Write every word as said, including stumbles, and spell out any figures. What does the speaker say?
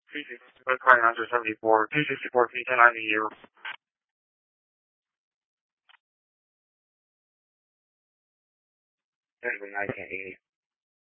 three six, crying answer seventy-four, two sixty-four, P ten, I need you. Anyway, I can't hear you.